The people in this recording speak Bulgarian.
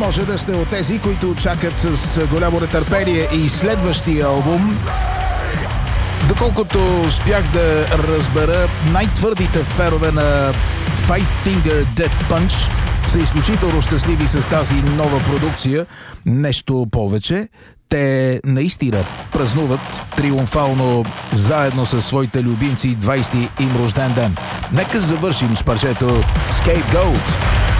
може да сте от тези, които чакат с голямо нетърпение и следващия албум. Доколкото успях да разбера, най-твърдите фенове на Five Finger Death Punch са изключително щастливи с тази нова продукция. Нещо повече, те наистина празнуват триумфално заедно със своите любимци 20-ти им рожден ден. Нека завършим с парчето Scapegoat.